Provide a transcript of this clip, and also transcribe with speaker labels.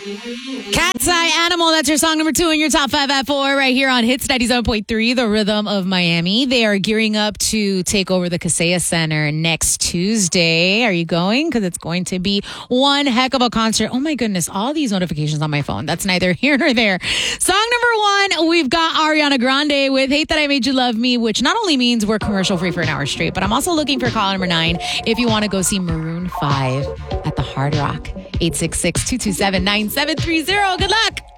Speaker 1: Cat's Eye Animal, that's your song number 2 in your top 5 at 4 right here on Hits 97.3, the rhythm of Miami. They are gearing up to take over the Kaseya Center next Tuesday. Are you going? Because it's going to be one heck of a concert. Oh my goodness, all these notifications on my phone. That's neither here nor there. Song number 1, we've got Ariana Grande with Hate That I Made You Love Me, which not only means we're commercial free for an hour straight, but I'm also looking for call number 9 if you want to go see Maroon 5 at the Hard Rock. 866-227-9730. Good luck.